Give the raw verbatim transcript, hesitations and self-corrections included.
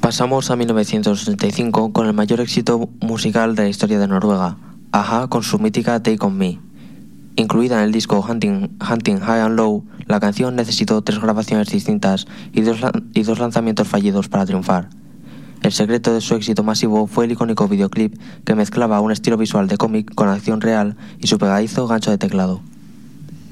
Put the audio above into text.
Pasamos a mil novecientos sesenta y cinco con el mayor éxito musical de la historia de Noruega, a-ha con su mítica Take On Me. Incluida en el disco Hunting, Hunting High and Low, la canción necesitó tres grabaciones distintas y dos, y dos lanzamientos fallidos para triunfar. El secreto de su éxito masivo fue el icónico videoclip que mezclaba un estilo visual de cómic con acción real y su pegadizo gancho de teclado.